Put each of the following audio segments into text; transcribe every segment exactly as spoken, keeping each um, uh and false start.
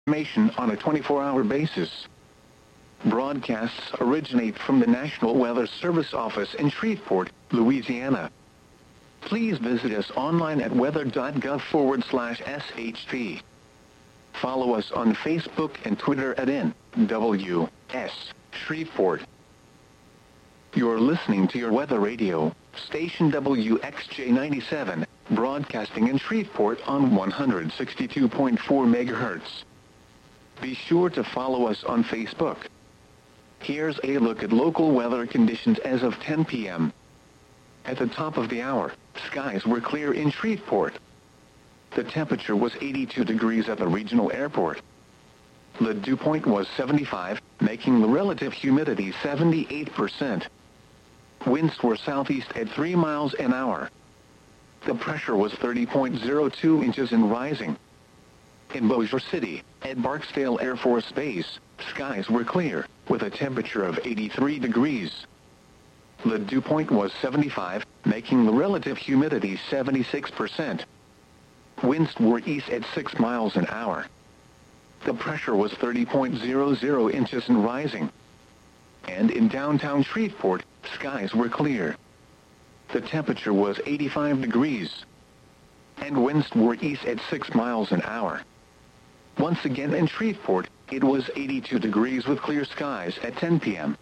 information on a twenty-four hour basis. Broadcasts originate from the National Weather Service office in Shreveport, Louisiana. Please visit us online at weather.gov forward slash SHP. Follow us on Facebook and Twitter at N W S Shreveport. You're listening to your weather radio, station W X J ninety-seven, broadcasting in Shreveport on one hundred sixty-two point four megahertz. Be sure to follow us on Facebook. Here's a look at local weather conditions as of ten p m At the top of the hour, skies were clear in Shreveport. The temperature was eighty-two degrees at the regional airport. The dew point was seventy-five, making the relative humidity seventy-eight percent. Winds were southeast at three miles an hour. The pressure was thirty point zero two inches and rising. In Bossier City, at Barksdale Air Force Base, skies were clear, with a temperature of eighty-three degrees. The dew point was seventy-five, making the relative humidity seventy-six percent. Winds were east at six miles an hour. The pressure was thirty point zero zero inches and rising. And in downtown Shreveport, skies were clear. The temperature was eighty-five degrees. And winds were east at six miles an hour. Once again in Shreveport, it was eighty-two degrees with clear skies at ten p m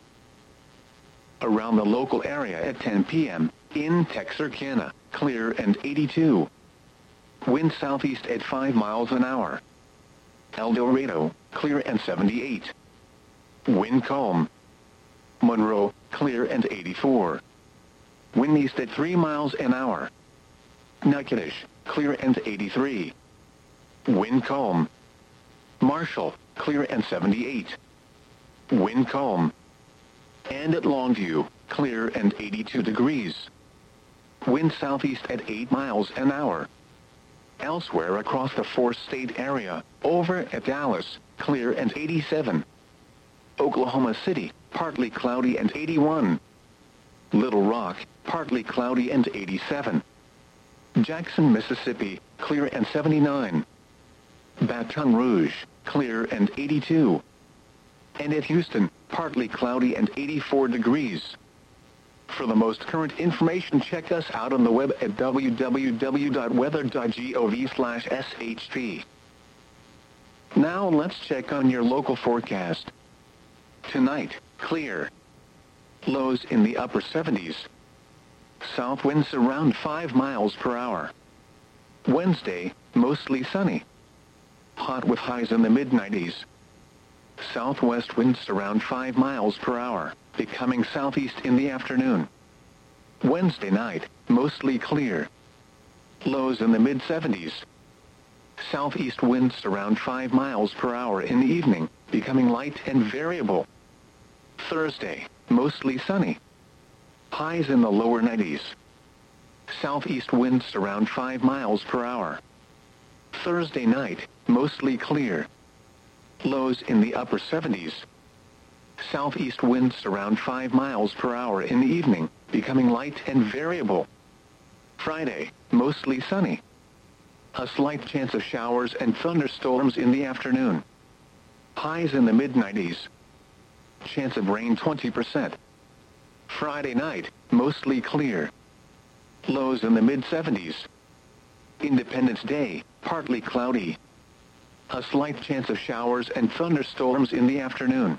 Around the local area at ten p m, in Texarkana, clear and eighty-two. Wind southeast at five miles an hour. El Dorado, clear and seventy-eight. Wind calm. Monroe, clear and eighty-four. Wind east at three miles an hour. Natchitoches, clear and eighty-three. Wind calm. Marshall, clear and seventy-eight. Wind calm. And at Longview, clear and eighty-two degrees. Wind southeast at eight miles an hour. Elsewhere across the four-state area, over at Dallas, clear and eighty-seven. Oklahoma City, partly cloudy and eighty-one. Little Rock, partly cloudy and eighty-seven. Jackson, Mississippi, clear and seventy-nine. Baton Rouge, clear and eighty-two. And at Houston, partly cloudy and eighty-four degrees. For the most current information, check us out on the web at w w w dot weather dot gov slash S H P. Now let's check on your local forecast. Tonight, clear. Lows in the upper seventies. South winds around five miles per hour. Wednesday, mostly sunny. Hot with highs in the mid nineties. Southwest winds around five miles per hour, becoming southeast in the afternoon. Wednesday night, mostly clear. Lows in the mid seventies. Southeast winds around five miles per hour in the evening, becoming light and variable. Thursday, mostly sunny. Highs in the lower nineties. Southeast winds around five miles per hour. Thursday night, mostly clear. Lows in the upper seventies. Southeast winds around five miles per hour in the evening, becoming light and variable. Friday, mostly sunny. A slight chance of showers and thunderstorms in the afternoon. Highs in the mid nineties. Chance of rain twenty percent. Friday night, mostly clear. Lows in the mid seventies. Independence Day, partly cloudy. A slight chance of showers and thunderstorms in the afternoon.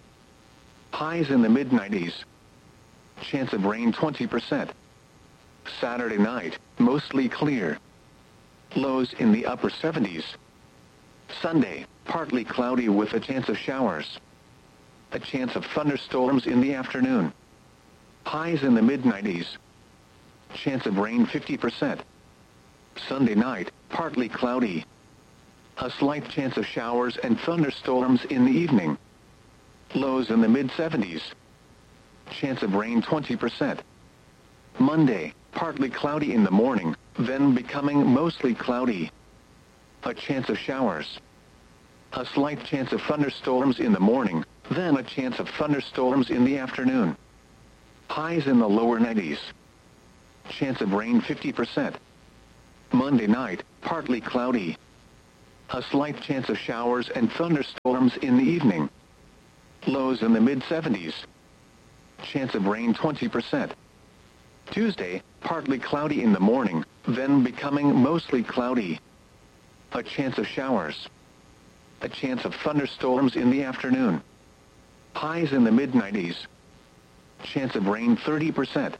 Highs in the mid nineties. Chance of rain twenty percent. Saturday night, mostly clear. Lows in the upper seventies. Sunday, partly cloudy with a chance of showers. A chance of thunderstorms in the afternoon. Highs in the mid nineties. Chance of rain fifty percent. Sunday night, partly cloudy. A slight chance of showers and thunderstorms in the evening. Lows in the mid seventies. Chance of rain twenty percent. Monday, partly cloudy in the morning, then becoming mostly cloudy. A chance of showers. A slight chance of thunderstorms in the morning, then a chance of thunderstorms in the afternoon. Highs in the lower nineties. Chance of rain fifty percent. Monday night, partly cloudy. A slight chance of showers and thunderstorms in the evening. Lows in the mid seventies. Chance of rain twenty percent. Tuesday, partly cloudy in the morning, then becoming mostly cloudy. A chance of showers. A chance of thunderstorms in the afternoon. Highs in the mid nineties. Chance of rain thirty percent.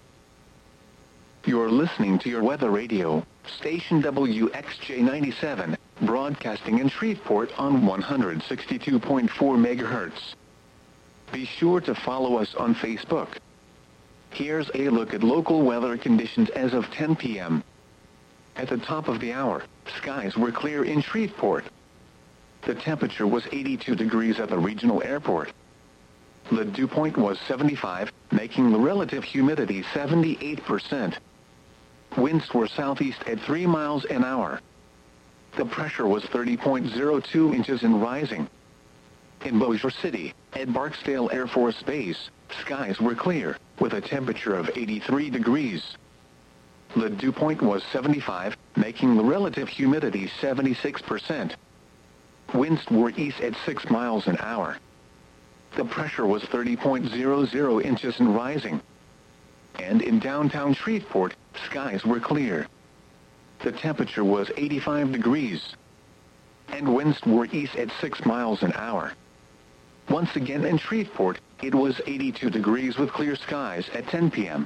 You're listening to your weather radio, station W X J ninety-seven, broadcasting in Shreveport on one sixty-two point four megahertz. Be sure to follow us on Facebook. Here's a look at local weather conditions as of ten p m At the top of the hour, skies were clear in Shreveport. The temperature was eighty-two degrees at the regional airport. The dew point was seventy-five, making the relative humidity seventy-eight percent. Winds were southeast at three miles an hour. The pressure was thirty point zero two inches and rising. In Bossier City, at Barksdale Air Force Base, skies were clear, with a temperature of eighty-three degrees. The dew point was seventy-five, making the relative humidity seventy-six percent. Winds were east at six miles an hour. The pressure was thirty point zero zero inches and rising. And in downtown Shreveport, skies were clear. The temperature was eighty-five degrees. And winds were east at six miles an hour. Once again in Shreveport, it was eighty-two degrees with clear skies at ten p m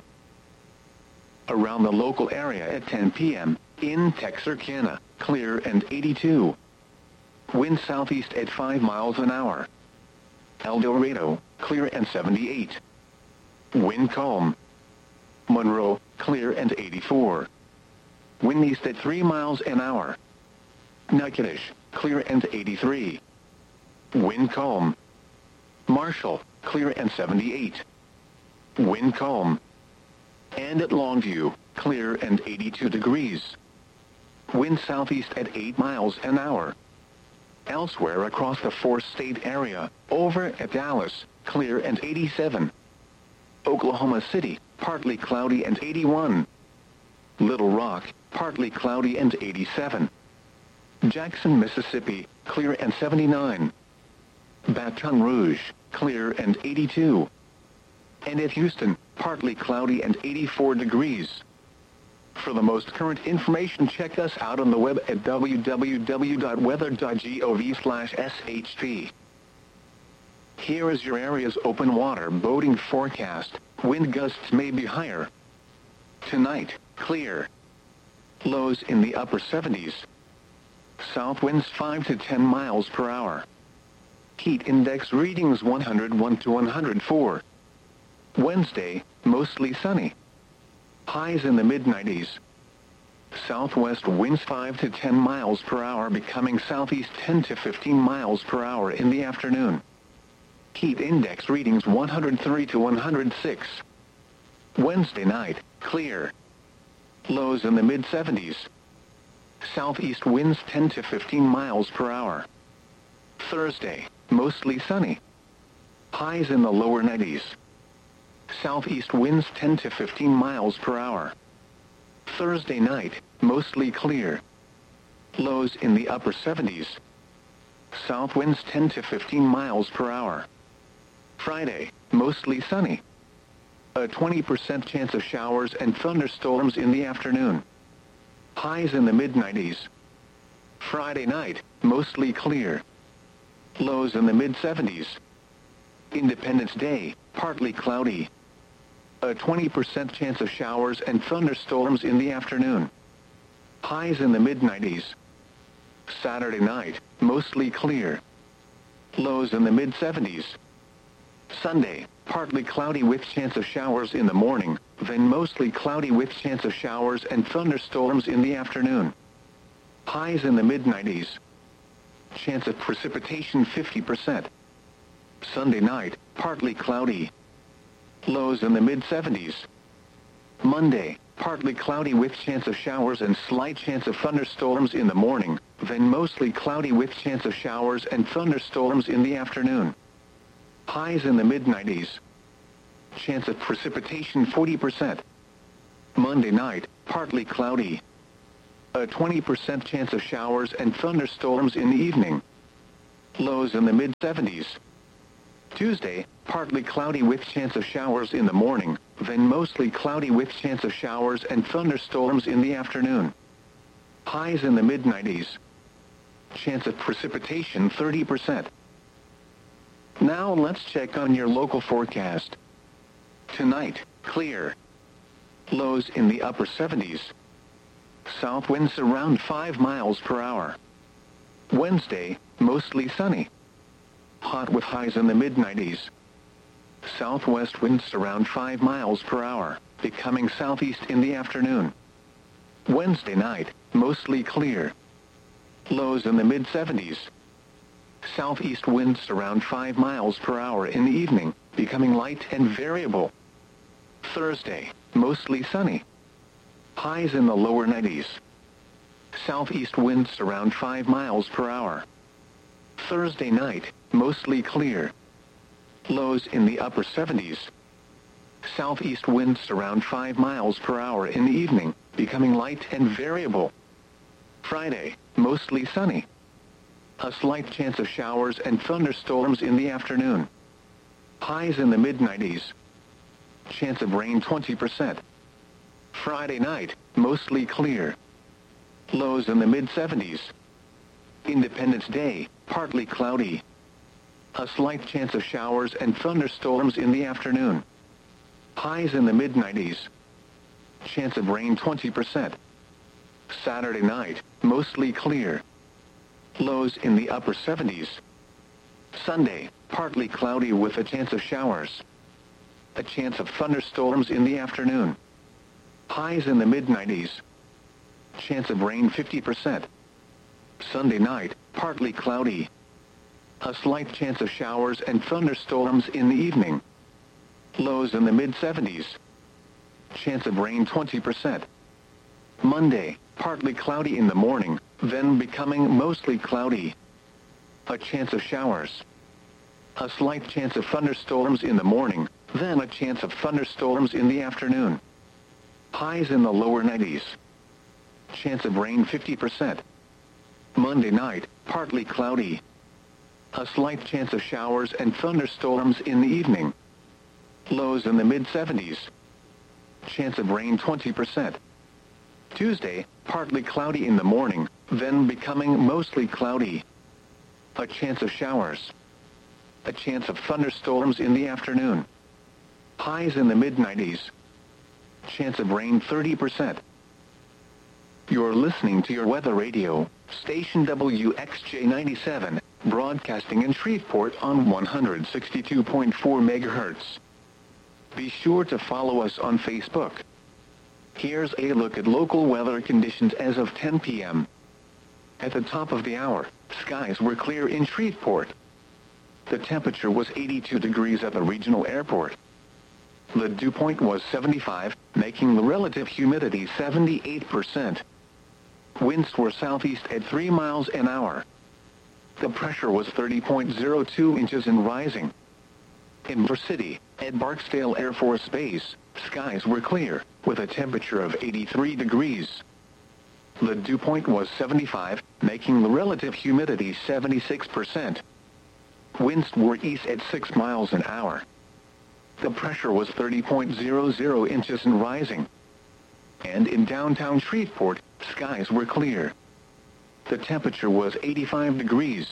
Around the local area at ten p m, in Texarkana, clear and eighty-two. Wind southeast at five miles an hour. El Dorado, clear and seventy-eight. Wind calm. Monroe, clear and eighty-four. Wind east at three miles an hour. Natchitoches, clear and eighty-three. Wind calm. Marshall, clear and seventy-eight. Wind calm. And at Longview, clear and eighty-two degrees. Wind southeast at eight miles an hour. Elsewhere across the four-state area, over at Dallas, clear and eighty-seven. Oklahoma City, partly cloudy and eighty-one. Little Rock, partly cloudy and eighty-seven. Jackson, Mississippi, clear and seventy-nine. Baton Rouge, clear and eighty-two. And at Houston, partly cloudy and eighty-four degrees. For the most current information, check us out on the web at w w w dot weather dot gov slash s h p. Here is your area's open water boating forecast. Wind gusts may be higher. Tonight, clear. Lows in the upper seventies. South winds five to ten miles per hour. Heat index readings one hundred one to one hundred four. Wednesday, mostly sunny. Highs in the mid nineties. Southwest winds five to ten miles per hour, becoming southeast ten to fifteen miles per hour in the afternoon. Heat index readings one hundred three to one hundred six. Wednesday night, clear. Lows in the mid seventies. Southeast winds ten to fifteen miles per hour. Thursday, mostly sunny. Highs in the lower nineties. Southeast winds ten to fifteen miles per hour. Thursday night, mostly clear. Lows in the upper seventies. South winds ten to fifteen miles per hour. Friday, mostly sunny. A twenty percent chance of showers and thunderstorms in the afternoon. Highs in the mid nineties. Friday night, mostly clear. Lows in the mid seventies. Independence Day, partly cloudy. A twenty percent chance of showers and thunderstorms in the afternoon. Highs in the mid nineties. Saturday night, mostly clear. Lows in the mid seventies. Sunday, partly cloudy with chance of showers in the morning, then mostly cloudy with chance of showers and thunderstorms in the afternoon. Highs in the mid nineties. Chance of precipitation fifty percent. Sunday night, partly cloudy. Lows in the mid seventies. Monday, partly cloudy with chance of showers and slight chance of thunderstorms in the morning, then mostly cloudy with chance of showers and thunderstorms in the afternoon. Highs in the mid nineties. Chance of precipitation forty percent. Monday night, partly cloudy. A twenty percent chance of showers and thunderstorms in the evening. Lows in the mid seventies. Tuesday, partly cloudy with chance of showers in the morning, then mostly cloudy with chance of showers and thunderstorms in the afternoon. Highs in the mid nineties. Chance of precipitation thirty percent. Now let's check on your local forecast. Tonight, clear. Lows in the upper seventies. South winds around five miles per hour. Wednesday, mostly sunny. Hot with highs in the mid nineties. Southwest winds around five miles per hour, becoming southeast in the afternoon. Wednesday night, mostly clear. Lows in the mid seventies. Southeast winds around five miles per hour in the evening, becoming light and variable. Thursday, mostly sunny. Highs in the lower nineties. Southeast winds around five miles per hour. Thursday night, mostly clear. Lows in the upper seventies. Southeast winds around five miles per hour in the evening, becoming light and variable. Friday, mostly sunny. A slight chance of showers and thunderstorms in the afternoon. Highs in the mid nineties. Chance of rain twenty percent. Friday night, mostly clear. Lows in the mid seventies. Independence Day, partly cloudy. A slight chance of showers and thunderstorms in the afternoon. Highs in the mid nineties. Chance of rain twenty percent. Saturday night, mostly clear. Lows in the upper seventies. Sunday, partly cloudy with a chance of showers. A chance of thunderstorms in the afternoon. Highs in the mid nineties. Chance of rain fifty percent. Sunday night, partly cloudy. A slight chance of showers and thunderstorms in the evening. Lows in the mid seventies. Chance of rain twenty percent. Monday, partly cloudy in the morning, then becoming mostly cloudy. A chance of showers. A slight chance of thunderstorms in the morning, then a chance of thunderstorms in the afternoon. Highs in the lower nineties. Chance of rain fifty percent. Monday night, partly cloudy. A slight chance of showers and thunderstorms in the evening. Lows in the mid seventies. Chance of rain twenty percent. Tuesday, partly cloudy in the morning, then becoming mostly cloudy. A chance of showers. A chance of thunderstorms in the afternoon. Highs in the mid nineties. Chance of rain thirty percent. You're listening to your weather radio, station W X J ninety-seven, broadcasting in Shreveport on one hundred sixty-two point four megahertz. Be sure to follow us on Facebook. Here's a look at local weather conditions as of ten p m At the top of the hour, skies were clear in Shreveport. The temperature was eighty-two degrees at the regional airport. The dew point was seventy-five, making the relative humidity seventy-eight percent. Winds were southeast at three miles an hour. The pressure was thirty point zero two inches and rising. In Culver City, at Barksdale Air Force Base, skies were clear, with a temperature of eighty-three degrees. The dew point was seventy-five, making the relative humidity seventy-six percent. Winds were east at six miles an hour. The pressure was thirty point zero zero inches and rising. And in downtown Shreveport, skies were clear. The temperature was eighty-five degrees.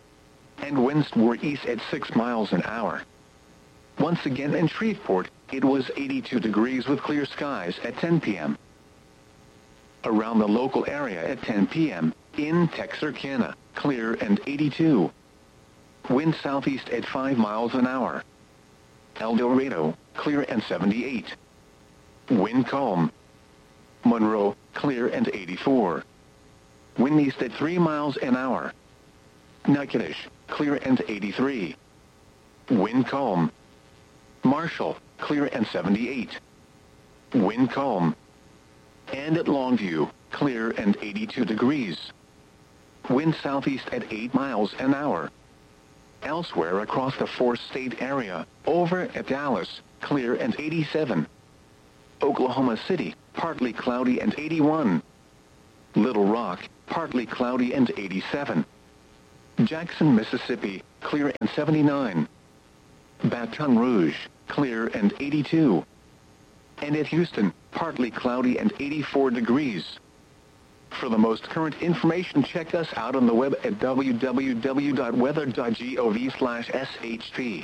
And winds were east at six miles an hour. Once again in Shreveport, it was eighty-two degrees with clear skies at ten p m Around the local area at ten p m, in Texarkana, clear and eighty-two. Wind southeast at five miles an hour. El Dorado, clear and seventy-eight. Wind calm. Monroe, clear and eighty-four. Wind east at three miles an hour. Natchitoches, clear and eighty-three. Wind calm. Marshall, clear and seventy-eight. Wind calm. And at Longview, clear and eighty-two degrees. Wind southeast at eight miles an hour. Elsewhere across the four-state area, over at Dallas, clear and eighty-seven. Oklahoma City, partly cloudy and eighty-one. Little Rock, partly cloudy and eighty-seven. Jackson, Mississippi, clear and seventy-nine. Baton Rouge, clear and eighty-two. And at Houston, partly cloudy and eighty-four degrees. For the most current information, check us out on the web at w w w dot weather dot gov slash s h p.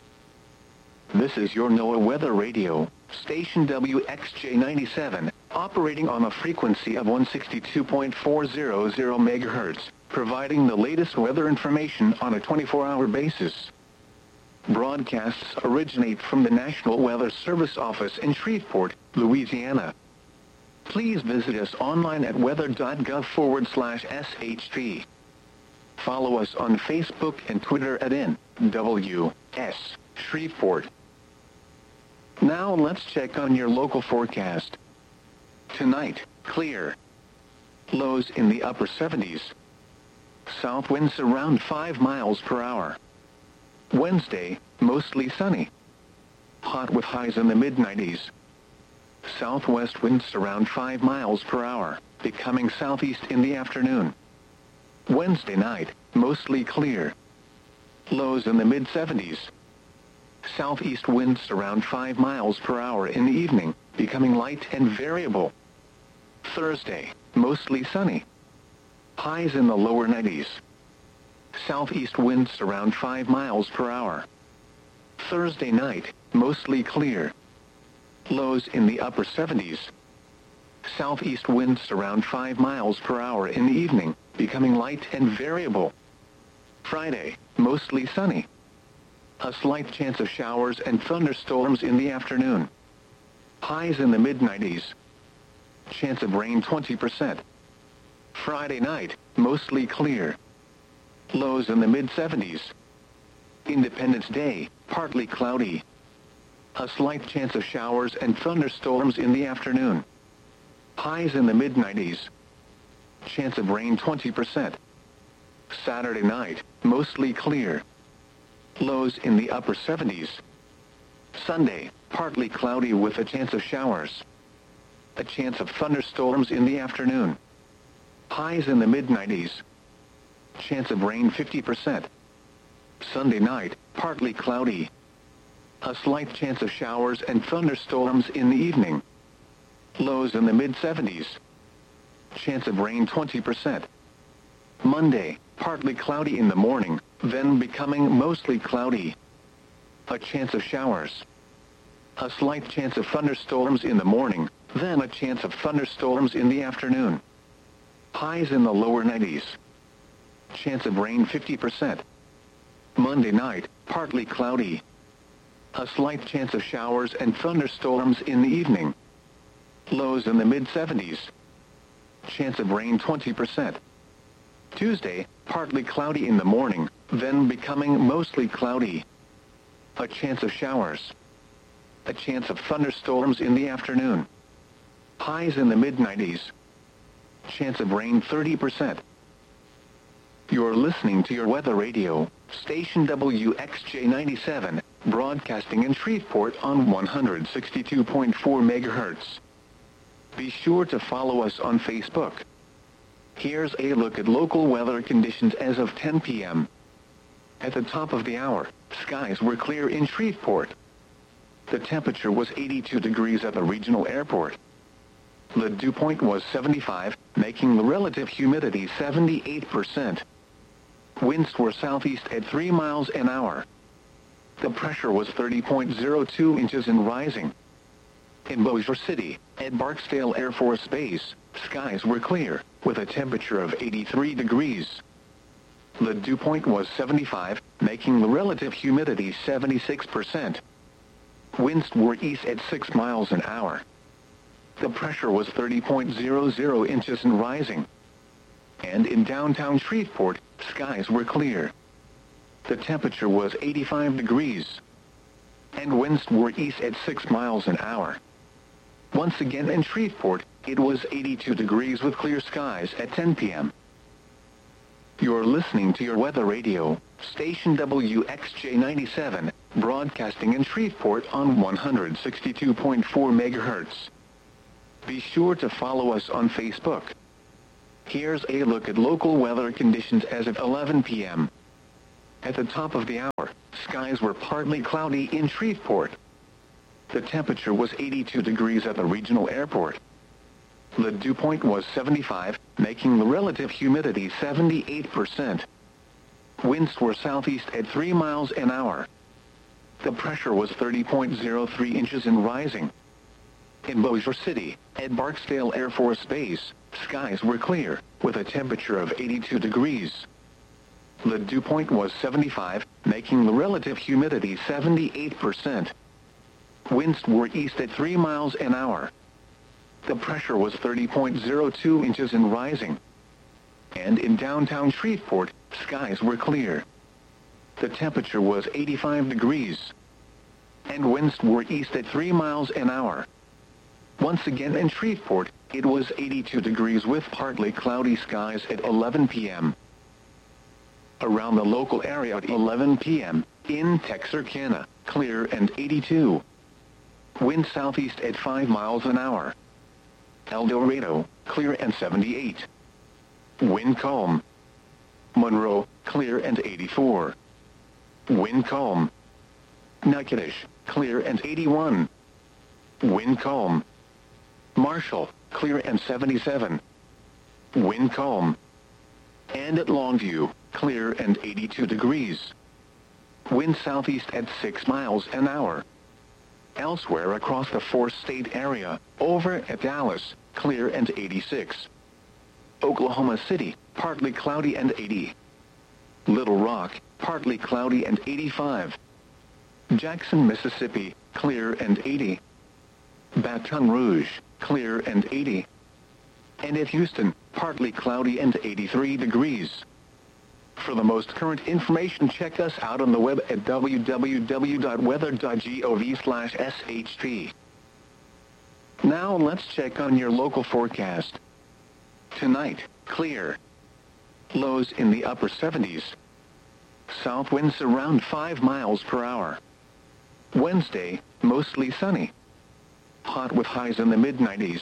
This is your NOAA Weather Radio, station W X J ninety-seven, operating on a frequency of one sixty-two point four zero zero megahertz, providing the latest weather information on a twenty-four hour basis. Broadcasts originate from the National Weather Service office in Shreveport, Louisiana. Please visit us online at weather dot gov forward slash S H P. Follow us on Facebook and Twitter at N W S Shreveport. Now let's check on your local forecast. Tonight, clear. Lows in the upper seventies. South winds around five miles per hour. Wednesday, mostly sunny. Hot with highs in the mid nineties. Southwest winds around five miles per hour, becoming southeast in the afternoon. Wednesday night, mostly clear. Lows in the mid seventies. Southeast winds around five miles per hour in the evening, becoming light and variable. Thursday, mostly sunny. Highs in the lower nineties. Southeast winds around five miles per hour. Thursday night, mostly clear. Lows in the upper seventies. Southeast winds around five miles per hour in the evening, becoming light and variable. Friday, mostly sunny. A slight chance of showers and thunderstorms in the afternoon. Highs in the mid nineties. Chance of rain twenty percent. Friday night, mostly clear. Lows in the mid seventies. Independence Day, partly cloudy. A slight chance of showers and thunderstorms in the afternoon. Highs in the mid nineties. Chance of rain twenty percent. Saturday night, mostly clear. Lows in the upper seventies. Sunday, partly cloudy with a chance of showers. A chance of thunderstorms in the afternoon. Highs in the mid nineties. Chance of rain fifty percent. Sunday night, partly cloudy. A slight chance of showers and thunderstorms in the evening. Lows in the mid seventies. Chance of rain twenty percent. Monday, partly cloudy in the morning, then becoming mostly cloudy. A chance of showers. A slight chance of thunderstorms in the morning, then a chance of thunderstorms in the afternoon. Highs in the lower nineties. Chance of rain fifty percent. Monday night, partly cloudy. A slight chance of showers and thunderstorms in the evening. Lows in the mid seventies. Chance of rain twenty percent. Tuesday, partly cloudy in the morning, then becoming mostly cloudy. A chance of showers. A chance of thunderstorms in the afternoon. Highs in the mid nineties. Chance of rain thirty percent. You're listening to your weather radio, station W X J ninety-seven, broadcasting in Shreveport on one sixty-two point four megahertz. Be sure to follow us on Facebook. Here's a look at local weather conditions as of ten p m At the top of the hour, skies were clear in Shreveport. The temperature was eighty-two degrees at the regional airport. The dew point was seventy-five, making the relative humidity seventy-eight percent. Winds were southeast at three miles an hour. The pressure was thirty point zero two inches and rising. In Bossier City, at Barksdale Air Force Base, skies were clear, with a temperature of eighty-three degrees. The dew point was seventy-five, making the relative humidity seventy-six percent. Winds were east at six miles an hour. The pressure was thirty point zero zero inches and rising. And in downtown Shreveport, skies were clear. The temperature was eighty-five degrees. And winds were east at six miles an hour. Once again in Shreveport, it was eighty-two degrees with clear skies at ten p m You're listening to your weather radio, station W X J ninety-seven, broadcasting in Shreveport on one sixty-two point four megahertz. Be sure to follow us on Facebook. Here's a look at local weather conditions as of eleven p m At the top of the hour, skies were partly cloudy in Shreveport. The temperature was eighty-two degrees at the regional airport. The dew point was seventy-five, making the relative humidity seventy-eight percent. Winds were southeast at three miles an hour. The pressure was thirty point zero three inches and rising. In Bossier City, at Barksdale Air Force Base, skies were clear, with a temperature of eighty-two degrees. The dew point was seventy-five, making the relative humidity seventy-eight percent. Winds were east at three miles an hour. The pressure was thirty point zero two inches and rising. And in downtown Shreveport, skies were clear. The temperature was eighty-five degrees. And winds were east at three miles an hour. Once again in Shreveport, it was eighty-two degrees with partly cloudy skies at eleven p m Around the local area at eleven p m, in Texarkana, clear and eighty-two. Wind southeast at five miles an hour. El Dorado, clear and seventy-eight. Wind calm. Monroe, clear and eighty-four. Wind calm. Natchitoches, clear and eighty-one. Wind calm. Marshall, clear and seventy-seven. Wind calm. And at Longview, clear and eighty-two degrees. Wind southeast at six miles an hour. Elsewhere across the four-state area, over at Dallas, clear and eighty-six. Oklahoma City, partly cloudy and eighty. Little Rock, partly cloudy and eighty-five. Jackson, Mississippi, clear and eighty. Baton Rouge, clear and eighty. And at Houston, partly cloudy and eighty-three degrees. For the most current information, check us out on the web at w w w dot weather dot gov slash s h p. Now let's check on your local forecast. Tonight, clear. Lows in the upper seventies. South winds around five miles per hour. Wednesday, mostly sunny. Hot with highs in the mid nineties.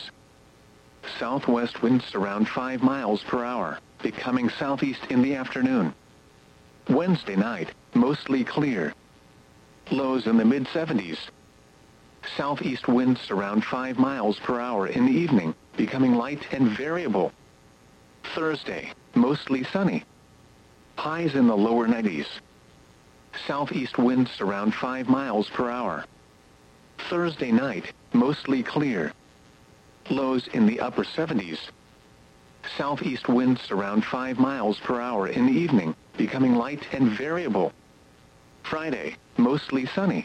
Southwest winds around five miles per hour, becoming southeast in the afternoon. Wednesday night, mostly clear. Lows in the mid seventies. Southeast winds around five miles per hour in the evening, becoming light and variable. Thursday, mostly sunny. Highs in the lower nineties. Southeast winds around five miles per hour. Thursday night, mostly clear. Lows in the upper seventies. Southeast winds around five miles per hour in the evening, becoming light and variable. Friday, mostly sunny.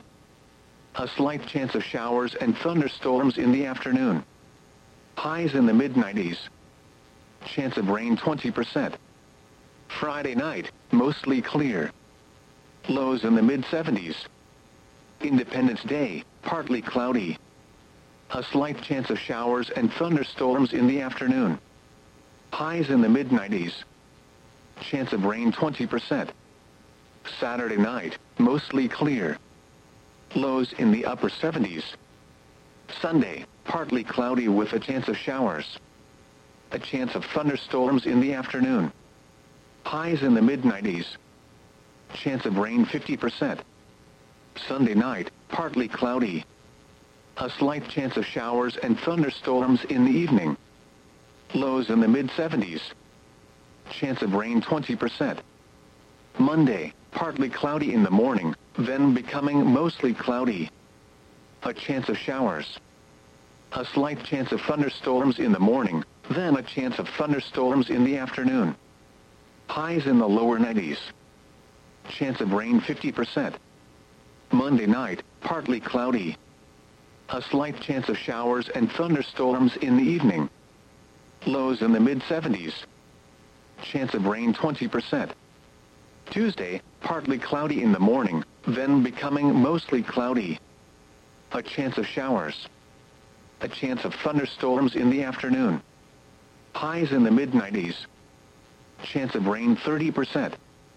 A slight chance of showers and thunderstorms in the afternoon. Highs in the mid nineties. Chance of rain twenty percent. Friday night, mostly clear. Lows in the mid seventies. Independence Day, partly cloudy. A slight chance of showers and thunderstorms in the afternoon. Highs in the mid nineties. Chance of rain twenty percent. Saturday night, mostly clear. Lows in the upper seventies. Sunday, partly cloudy with a chance of showers. A chance of thunderstorms in the afternoon. Highs in the mid nineties. Chance of rain fifty percent. Sunday night, partly cloudy. A slight chance of showers and thunderstorms in the evening. Lows in the mid seventies. Chance of rain twenty percent. Monday, partly cloudy in the morning, then becoming mostly cloudy. A chance of showers. A slight chance of thunderstorms in the morning, then a chance of thunderstorms in the afternoon. Highs in the lower nineties. Chance of rain fifty percent. Monday night, partly cloudy. A slight chance of showers and thunderstorms in the evening. Lows in the mid seventies. Chance of rain twenty percent. Tuesday, partly cloudy in the morning, then becoming mostly cloudy. A chance of showers. A chance of thunderstorms in the afternoon. Highs in the mid nineties. Chance of rain thirty percent.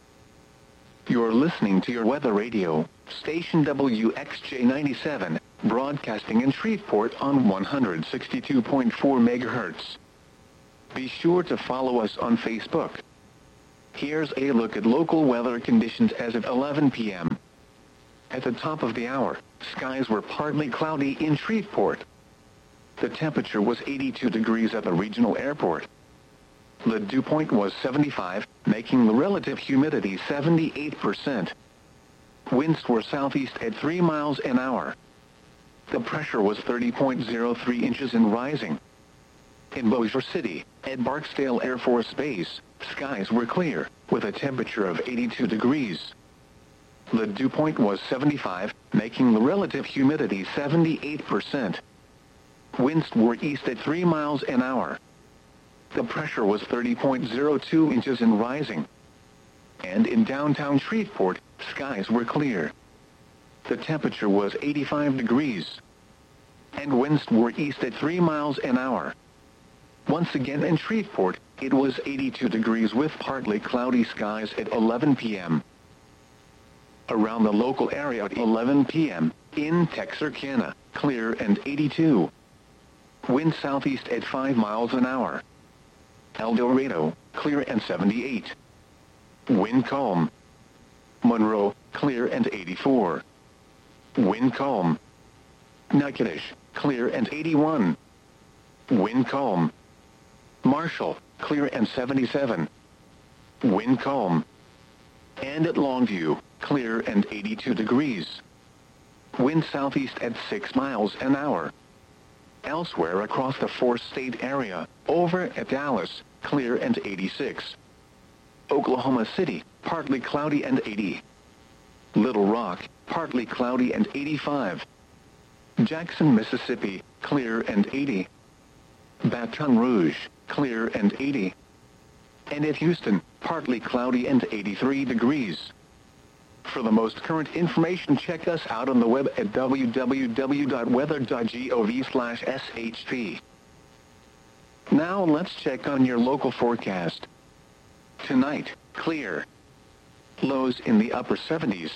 You're listening to your weather radio, station W X J ninety-seven, broadcasting in Shreveport on one hundred sixty-two point four megahertz. Be sure to follow us on Facebook. Here's a look at local weather conditions as of eleven p m At the top of the hour, skies were partly cloudy in Shreveport. The temperature was eighty-two degrees at the regional airport. The dew point was seventy-five, making the relative humidity seventy-eight percent. Winds were southeast at three miles an hour. The pressure was thirty point zero three inches and rising. In Bossier City, at Barksdale Air Force Base, skies were clear, with a temperature of eighty-two degrees. The dew point was seventy-five, making the relative humidity seventy-eight percent. Winds were east at three miles an hour. The pressure was thirty point zero two inches and rising. And in downtown Shreveport, skies were clear. The temperature was eighty-five degrees. And winds were east at three miles an hour. Once again in Shreveport, it was eighty-two degrees with partly cloudy skies at eleven p m Around the local area at eleven p m, in Texarkana, clear and eighty-two. Wind southeast at five miles an hour. El Dorado, clear and seventy-eight. Wind calm. Monroe, clear and eighty-four. Wind calm. Natchitoches, clear and eighty-one. Wind calm. Marshall, clear and seventy-seven. Wind calm. And at Longview, clear and eighty-two degrees. Wind southeast at six miles an hour. Elsewhere across the four-state area, over at Dallas, clear and eighty-six. Oklahoma City, partly cloudy and eighty. Little Rock, partly cloudy and eighty-five. Jackson, Mississippi, clear and eighty. Baton Rouge, clear and eighty. And at Houston, partly cloudy and eighty-three degrees. For the most current information, check us out on the web at w w w dot weather dot gov slash s h p. Now let's check on your local forecast. Tonight, clear. Lows in the upper seventies.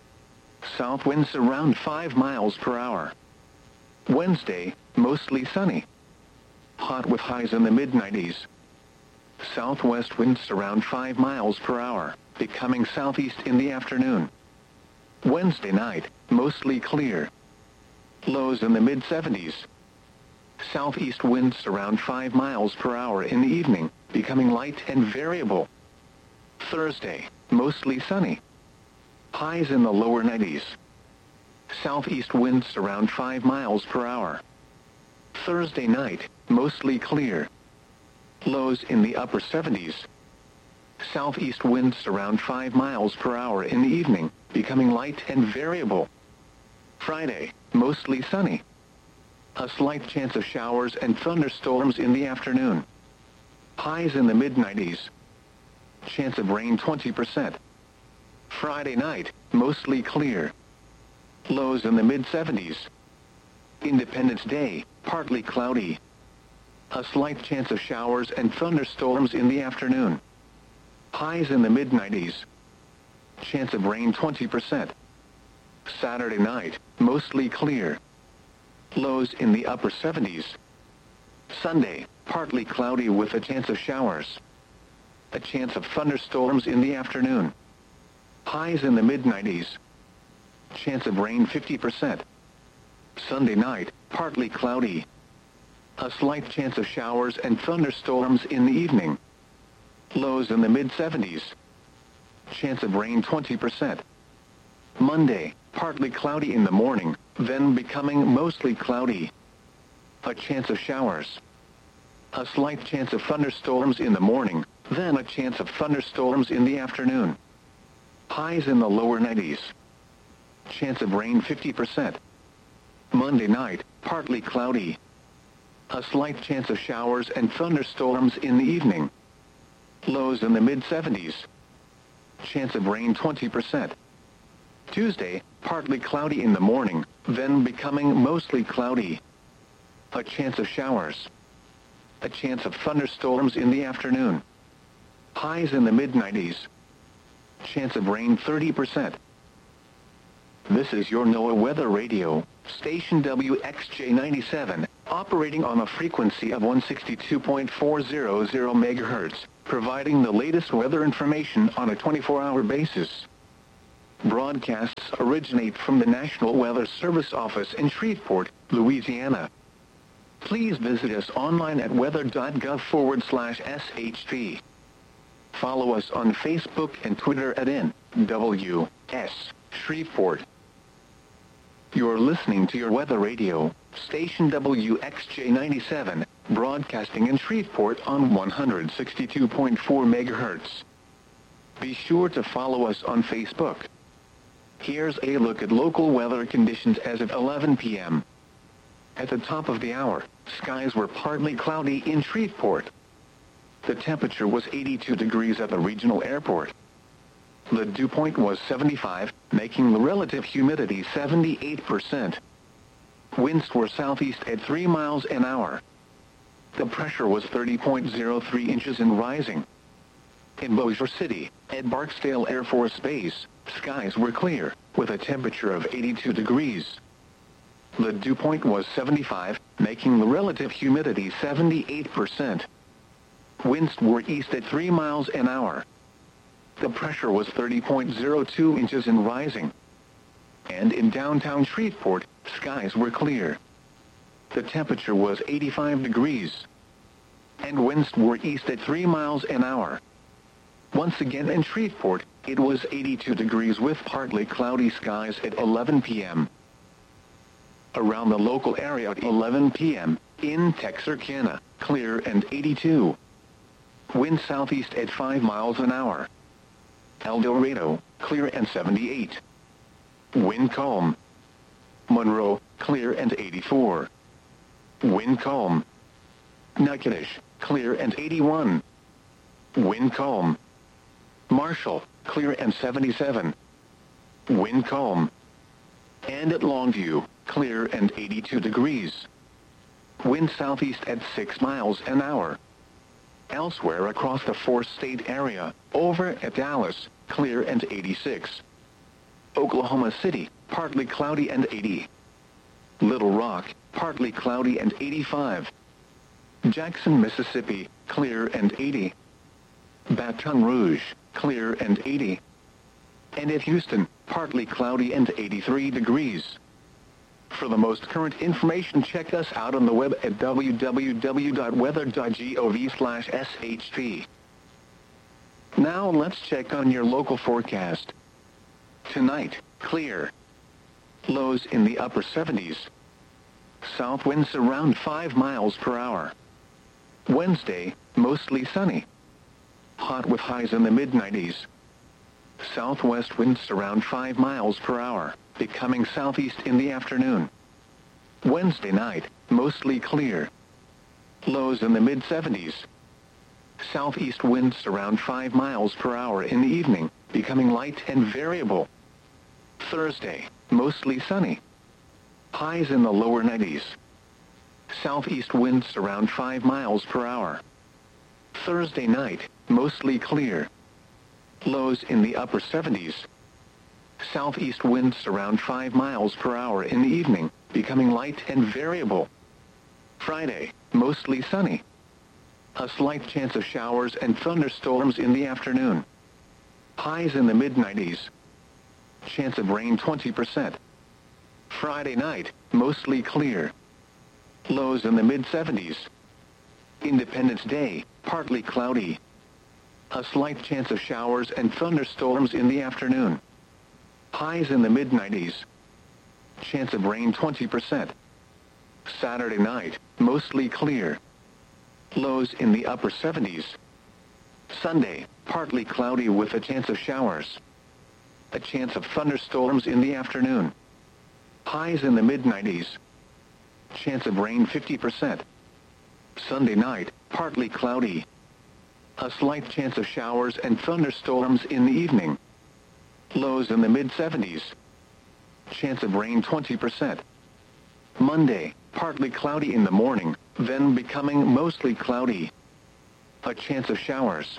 South winds around five miles per hour. Wednesday, mostly sunny. Hot with highs in the mid nineties. Southwest winds around five miles per hour, becoming southeast in the afternoon. Wednesday night, mostly clear. Lows in the mid seventies. Southeast winds around five miles per hour in the evening, becoming light and variable. Thursday, mostly sunny. Highs in the lower nineties. Southeast winds around five miles per hour. Thursday night, mostly clear. Lows in the upper seventies. Southeast winds around five miles per hour in the evening, becoming light and variable. Friday, mostly sunny. A slight chance of showers and thunderstorms in the afternoon. Highs in the mid nineties. Chance of rain twenty percent. Friday night, mostly clear. Lows in the mid seventies. Independence Day, partly cloudy. A slight chance of showers and thunderstorms in the afternoon. Highs in the mid nineties. Chance of rain twenty percent. Saturday night, mostly clear. Lows in the upper seventies. Sunday, partly cloudy with a chance of showers. A chance of thunderstorms in the afternoon. Highs in the mid nineties. Chance of rain fifty percent. Sunday night, partly cloudy. A slight chance of showers and thunderstorms in the evening. Lows in the mid seventies. Chance of rain twenty percent. Monday, partly cloudy in the morning, then becoming mostly cloudy. A chance of showers. A slight chance of thunderstorms in the morning, then a chance of thunderstorms in the afternoon. Highs in the lower nineties. Chance of rain fifty percent. Monday night, partly cloudy. A slight chance of showers and thunderstorms in the evening. Lows in the mid seventies. Chance of rain twenty percent. Tuesday, partly cloudy in the morning, then becoming mostly cloudy. A chance of showers. A chance of thunderstorms in the afternoon. Highs in the mid nineties. Chance of rain thirty percent. This is your NOAA Weather Radio, station W X J ninety-seven. operating on a frequency of one sixty-two point four hundred megahertz, providing the latest weather information on a twenty-four hour basis. Broadcasts originate from the National Weather Service office in Shreveport, Louisiana. Please visit us online at weather.gov forward slash SHP. Follow us on Facebook and Twitter at N W S Shreveport. You're listening to your weather radio, station W X J ninety-seven, broadcasting in Shreveport on one sixty-two point four megahertz. Be sure to follow us on Facebook. Here's a look at local weather conditions as of eleven p m At the top of the hour, skies were partly cloudy in Shreveport. The temperature was eighty-two degrees at the regional airport. The dew point was seventy-five, making the relative humidity seventy-eight percent. Winds were southeast at three miles an hour. The pressure was thirty point zero three inches and rising. In Bossier City, at Barksdale Air Force Base, skies were clear, with a temperature of eighty-two degrees. The dew point was seventy-five, making the relative humidity seventy-eight percent. Winds were east at three miles an hour. The pressure was thirty point zero two inches and rising. And in downtown Shreveport, skies were clear. The temperature was eighty-five degrees. And winds were east at three miles an hour. Once again in Shreveport, it was eighty-two degrees with partly cloudy skies at eleven p m Around the local area at eleven p m, in Texarkana, clear and eighty-two. Wind southeast at five miles an hour. El Dorado, clear and seventy-eight. Wind calm. Monroe, clear and eighty-four. Wind calm. Natchitoches, clear and eighty-one. Wind calm. Marshall, clear and seventy-seven. Wind calm. And at Longview, clear and eighty-two degrees. Wind southeast at six miles an hour. Elsewhere across the four-state area, over at Dallas, clear and eighty-six. Oklahoma City, partly cloudy and eighty. Little Rock, partly cloudy and eighty-five. Jackson, Mississippi, clear and eighty. Baton Rouge, clear and eighty. And at Houston, partly cloudy and eighty-three degrees. For the most current information, check us out on the web at w w w dot weather dot gov slash S H P. Now let's check on your local forecast. Tonight, clear. Lows in the upper seventies. South winds around five miles per hour. Wednesday, mostly sunny. Hot with highs in the mid nineties. Southwest winds around five miles per hour, becoming southeast in the afternoon. Wednesday night, mostly clear. Lows in the mid seventies. Southeast winds around five miles per hour in the evening, becoming light and variable. Thursday, mostly sunny. Highs in the lower nineties. Southeast winds around five miles per hour. Thursday night, mostly clear. Lows in the upper seventies. Southeast winds around five miles per hour in the evening, becoming light and variable. Friday, mostly sunny. A slight chance of showers and thunderstorms in the afternoon. Highs in the mid nineties. Chance of rain twenty percent. Friday night, mostly clear. Lows in the mid seventies. Independence Day, partly cloudy. A slight chance of showers and thunderstorms in the afternoon. Highs in the mid nineties. Chance of rain twenty percent. Saturday night, mostly clear. Lows in the upper seventies. Sunday, partly cloudy with a chance of showers. A chance of thunderstorms in the afternoon. Highs in the mid nineties. Chance of rain fifty percent. Sunday night, partly cloudy. A slight chance of showers and thunderstorms in the evening. Lows in the mid seventies. Chance of rain twenty percent. Monday, partly cloudy in the morning, then becoming mostly cloudy. A chance of showers.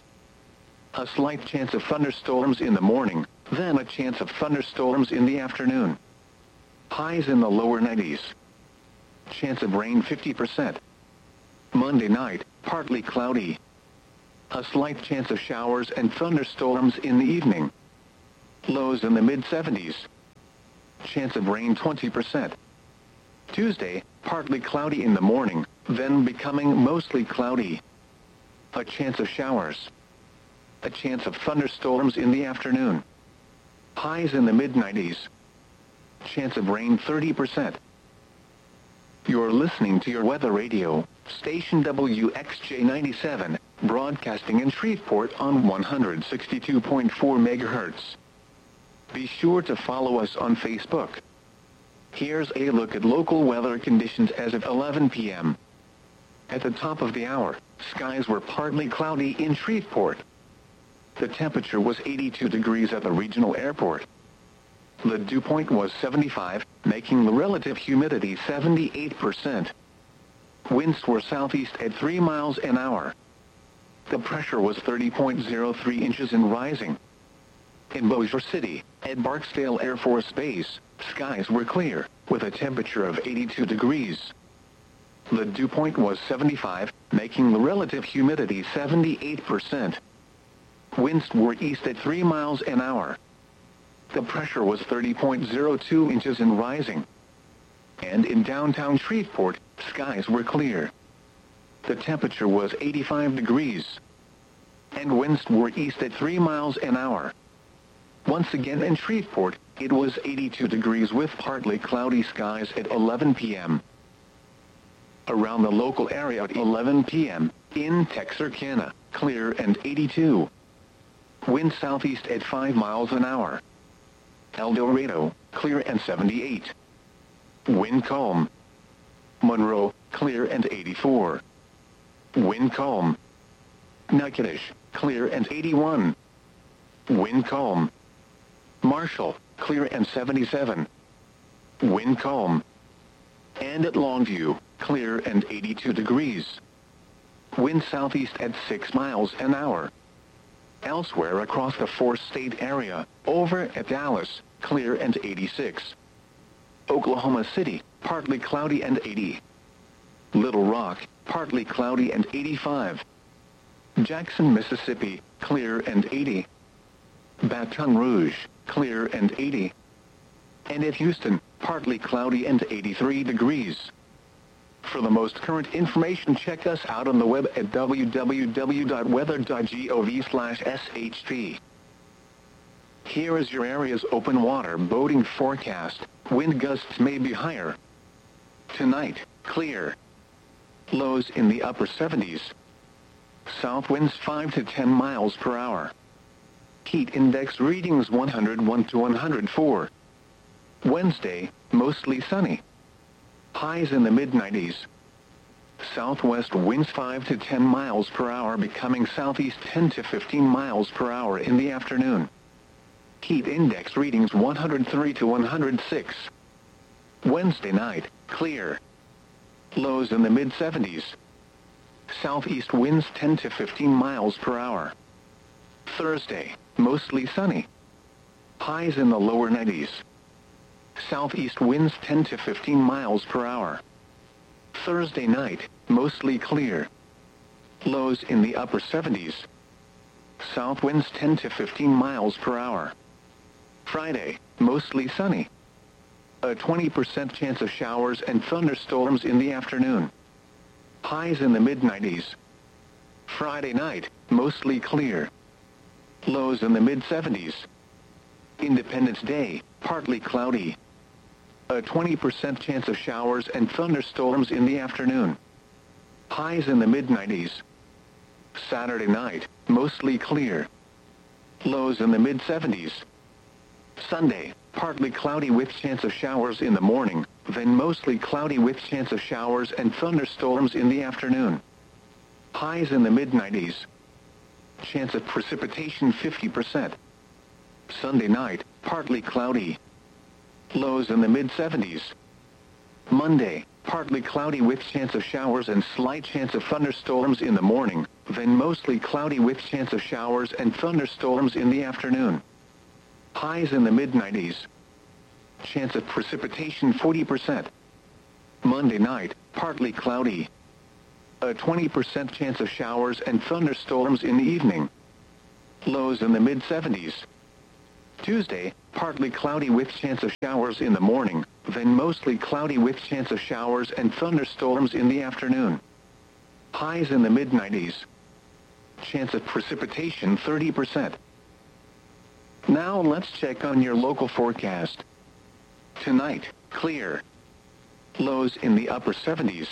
A slight chance of thunderstorms in the morning, then a chance of thunderstorms in the afternoon. Highs in the lower nineties. Chance of rain fifty percent. Monday night, partly cloudy. A slight chance of showers and thunderstorms in the evening. Lows in the mid seventies. Chance of rain twenty percent. Tuesday, partly cloudy in the morning, then becoming mostly cloudy. A chance of showers. A chance of thunderstorms in the afternoon. Highs in the mid nineties. Chance of rain thirty percent. You're listening to your weather radio, station W X J ninety-seven, broadcasting in Shreveport on one hundred sixty-two point four megahertz. Be sure to follow us on Facebook. Here's a look at local weather conditions as of eleven p m At the top of the hour, skies were partly cloudy in Shreveport. The temperature was eighty-two degrees at the regional airport. The dew point was seventy-five, making the relative humidity seventy-eight percent. Winds were southeast at three miles an hour. The pressure was thirty point zero three inches and rising. In Bossier City, at Barksdale Air Force Base, skies were clear, with a temperature of eighty-two degrees. The dew point was seventy-five, making the relative humidity seventy-eight percent. Winds were east at three miles an hour. The pressure was thirty point zero two inches and rising. And in downtown Shreveport, skies were clear. The temperature was eighty-five degrees. And winds were east at three miles an hour. Once again in Shreveport, it was eighty-two degrees with partly cloudy skies at eleven p m Around the local area at eleven p m, in Texarkana, clear and eighty-two. Wind southeast at five miles an hour. El Dorado, clear and seventy-eight. Wind calm. Monroe, clear and eighty-four. Wind calm. Natchitoches, clear and eighty-one. Wind calm. Marshall, clear and seventy-seven. Wind calm. And at Longview, clear and eighty-two degrees. Wind southeast at six miles an hour. Elsewhere across the four-state area, over at Dallas, clear and eighty-six. Oklahoma City, partly cloudy and eighty. Little Rock, partly cloudy and eighty-five. Jackson, Mississippi, clear and eighty. Baton Rouge, clear and eighty. And at Houston, partly cloudy and eighty-three degrees. For the most current information, check us out on the web at w w w dot weather dot gov slash s h p. Here is your area's open water boating forecast. Wind gusts may be higher. Tonight, clear. Lows in the upper seventies. South winds five to ten miles per hour. Heat index readings one hundred one to one hundred four. Wednesday, mostly sunny. Highs in the mid nineties. Southwest winds five to ten miles per hour, becoming southeast ten to fifteen miles per hour in the afternoon. Heat index readings one hundred three to one hundred six. Wednesday night, clear. Lows in the mid seventies. Southeast winds ten to fifteen miles per hour. Thursday, mostly sunny. Highs in the lower nineties. Southeast winds ten to fifteen miles per hour. Thursday night, mostly clear. Lows in the upper seventies. South winds ten to fifteen miles per hour. Friday, mostly sunny. A twenty percent chance of showers and thunderstorms in the afternoon. Highs in the mid nineties. Friday night, mostly clear. Lows in the mid seventies. Independence Day, partly cloudy. A twenty percent chance of showers and thunderstorms in the afternoon. Highs in the mid nineties. Saturday night, mostly clear. Lows in the mid seventies. Sunday, partly cloudy with chance of showers in the morning, then mostly cloudy with chance of showers and thunderstorms in the afternoon. Highs in the mid nineties. Chance of precipitation fifty percent. Sunday night, partly cloudy. Lows in the mid seventies. Monday, partly cloudy with chance of showers and slight chance of thunderstorms in the morning, then mostly cloudy with chance of showers and thunderstorms in the afternoon. Highs in the mid nineties. Chance of precipitation forty percent. Monday night, partly cloudy. A twenty percent chance of showers and thunderstorms in the evening. Lows in the mid seventies. Tuesday, partly cloudy with chance of showers in the morning, then mostly cloudy with chance of showers and thunderstorms in the afternoon. Highs in the mid nineties. Chance of precipitation thirty percent. Now let's check on your local forecast. Tonight, clear. Lows in the upper seventies.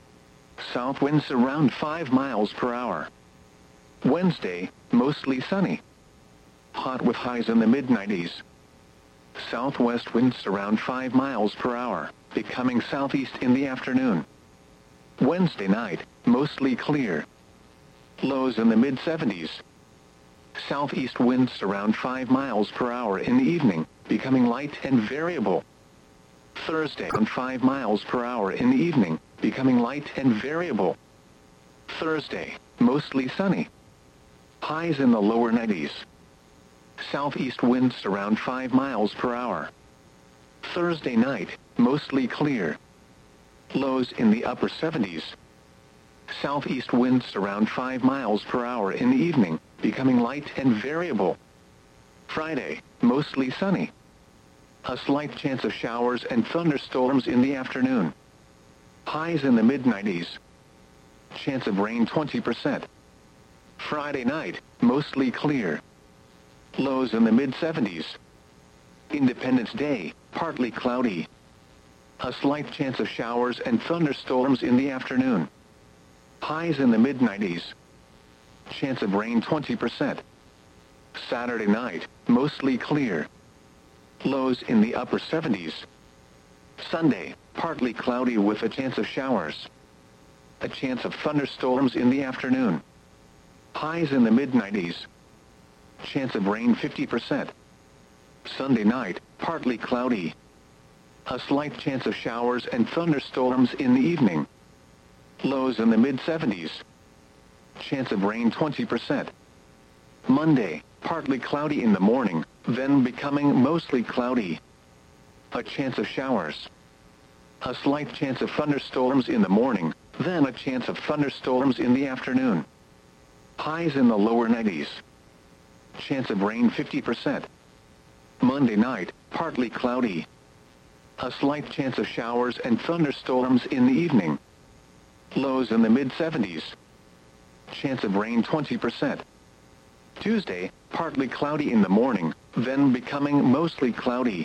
South winds around five miles per hour. Wednesday, mostly sunny. Hot with highs in the mid nineties. Southwest winds around five miles per hour, becoming southeast in the afternoon. Wednesday night, mostly clear. Lows in the mid seventies. Southeast winds around five miles per hour in the evening, becoming light and variable. Thursday on five miles per hour in the evening, becoming light and variable. Thursday, mostly sunny. Highs in the lower nineties. Southeast winds around five miles per hour. Thursday night, mostly clear. Lows in the upper seventies. Southeast winds around five miles per hour in the evening, becoming light and variable. Friday, mostly sunny. A slight chance of showers and thunderstorms in the afternoon. Highs in the mid nineties. Chance of rain twenty percent. Friday night, mostly clear. Lows in the mid seventies. Independence Day, partly cloudy. A slight chance of showers and thunderstorms in the afternoon. Highs in the mid nineties. Chance of rain twenty percent. Saturday night, mostly clear. Lows in the upper seventies. Sunday, partly cloudy with a chance of showers. A chance of thunderstorms in the afternoon. Highs in the mid nineties. Chance of rain fifty percent. Sunday night, partly cloudy. A slight chance of showers and thunderstorms in the evening. Lows in the mid seventies. Chance of rain twenty percent. Monday, partly cloudy in the morning, then becoming mostly cloudy. A chance of showers. A slight chance of thunderstorms in the morning, then a chance of thunderstorms in the afternoon. Highs in the lower nineties. Chance of rain fifty percent. Monday night, partly cloudy. A slight chance of showers and thunderstorms in the evening. Lows in the mid seventies. Chance of rain twenty percent. Tuesday, partly cloudy in the morning, then becoming mostly cloudy.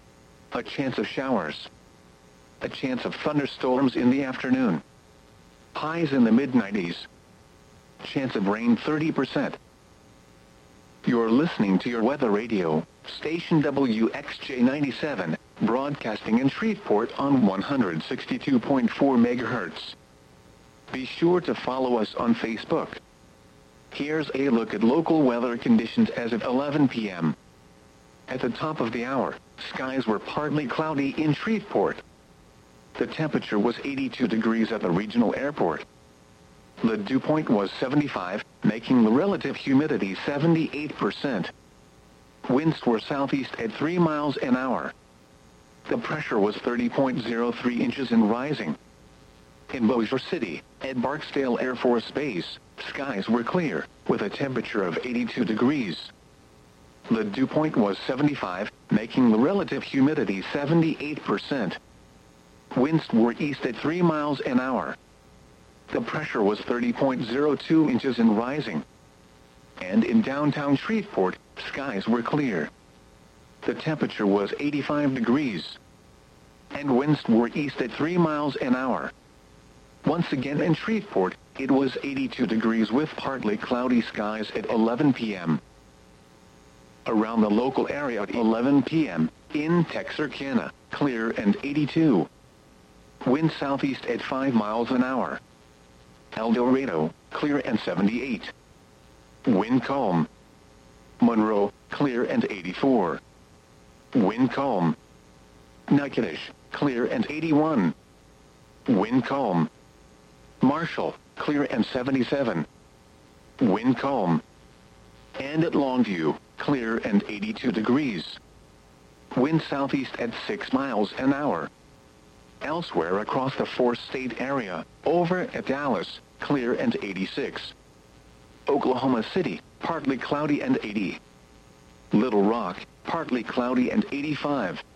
A chance of showers. A chance of thunderstorms in the afternoon. Highs in the mid nineties. Chance of rain thirty percent. You're listening to your weather radio, station W X J ninety-seven, broadcasting in Shreveport on one hundred sixty-two point four megahertz. Be sure to follow us on Facebook. Here's a look at local weather conditions as of eleven p m At the top of the hour, skies were partly cloudy in Shreveport. The temperature was eighty-two degrees at the regional airport. The dew point was seventy-five, making the relative humidity seventy-eight percent. Winds were southeast at three miles an hour. The pressure was thirty point zero three inches and rising. In Bossier City, at Barksdale Air Force Base, skies were clear, with a temperature of eighty-two degrees. The dew point was seventy-five, making the relative humidity seventy-eight percent. Winds were east at three miles an hour. The pressure was thirty point zero two inches and rising. And in downtown Shreveport, skies were clear. The temperature was eighty-five degrees. And winds were east at three miles an hour. Once again in Shreveport, it was eighty-two degrees with partly cloudy skies at eleven p m Around the local area at eleven p m, in Texarkana, clear and eighty-two. Wind southeast at five miles an hour. El Dorado, clear and seventy-eight. Wind calm. Monroe, clear and eighty-four. Wind calm. Natchitoches, clear and eighty-one. Wind calm. Marshall, clear and seventy-seven. Wind calm. And at Longview, clear and eighty-two degrees. Wind southeast at six miles an hour. Elsewhere across the four-state area, over at Dallas, clear and eighty-six. Oklahoma City, partly cloudy and eighty. Little Rock, partly cloudy and eighty-five.